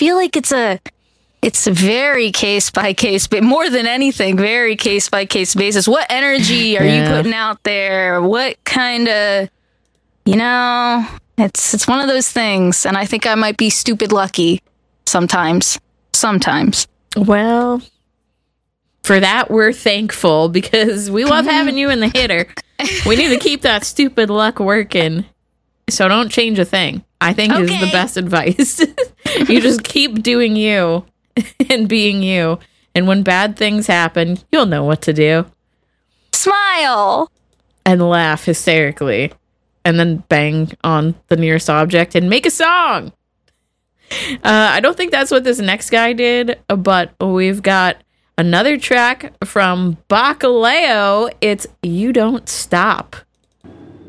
feel like it's a very case by case, but more than anything, very case by case basis. What energy are you putting out there? What kind of, it's one of those things. And I think I might be stupid lucky sometimes. Well, for that, we're thankful because we love having you in the hitter. We need to keep that stupid luck working. So don't change a thing, I think is the best advice. You just keep doing you and being you. And when bad things happen, you'll know what to do. Smile! And laugh hysterically. And then bang on the nearest object and make a song. I don't think that's what this next guy did, but we've got another track from Bacalao. It's You Don't Stop.